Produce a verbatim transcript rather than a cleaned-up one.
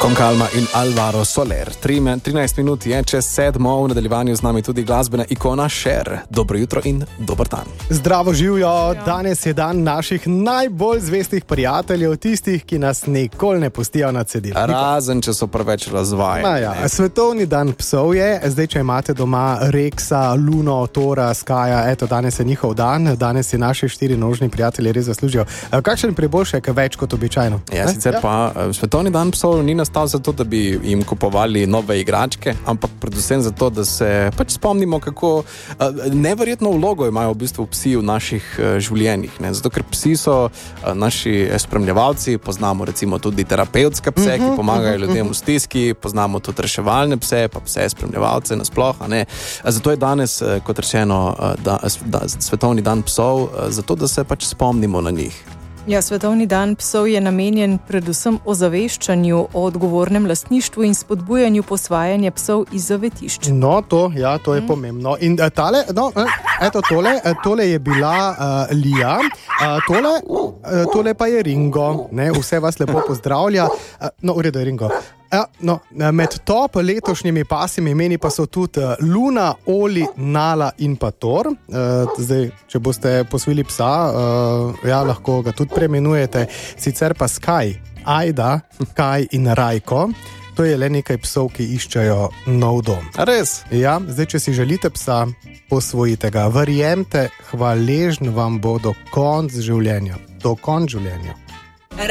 Concalma in Alvaro Soler. trinajst minut je čez sedmo, v nadaljevanju z nami tudi glasbena ikona Cher. Dobro jutro in dober dan. Zdravo živijo, danes je dan naših najbolj zvestih prijateljev, tistih, ki nas nikoli ne pustijo na cedilu. Razen, če so preveč razvajeni. Ja, svetovni dan psov je, zdaj, če imate doma Rexa, Luno, Tora, Skaja, eto, danes je njihov dan, danes je naši štirinožni prijatelji res zaslužijo. Kakšen preboljšek več kot običajno? Ja, sicer pa svetovni dan psov ni nastal zato, da bi jim kupovali nove igračke, ampak predvsem zato, da se pač spomnimo, kako neverjetno vlogo imajo v bistvu psi v naših življenjih. Ne? Zato, ker psi so naši spremljevalci, poznamo recimo tudi terapevtske pse, ki pomagajo ljudem v stiski, poznamo tudi reševalne pse, pa pse spremljevalce nasploh. Ne? Zato je danes, kot rečeno, da, da, svetovni dan psov, zato, da se pač spomnimo na njih. Ja, svetovni dan psov je namenjen predvsem ozaveščanju o odgovornem lastništvu in spodbujanju posvajanja psov iz zavetišč. No, to, ja, to je mm. pomembno. In tale, no, eto, tole, tole je bila uh, Lija, uh, tole, uh, tole pa je Ringo. Ne, vse vas lepo pozdravlja. Uh, no, v redu je Ringo. Ja, no, med top letošnjimi pasimi imeni pa so tudi Luna, Oli, Nala in pa Thor. Uh, zdaj, če boste posvili psa, uh, ja, lahko ga tudi premenujete. Sicer pa Sky, Ajda, Kaj in Rajko. To je le nekaj psov, ki iščejo nov dom. A res? Ja, zdaj, če si želite psa, posvojite ga. Verjemte, hvaležni vam bo do konca življenja. Do konca življenja.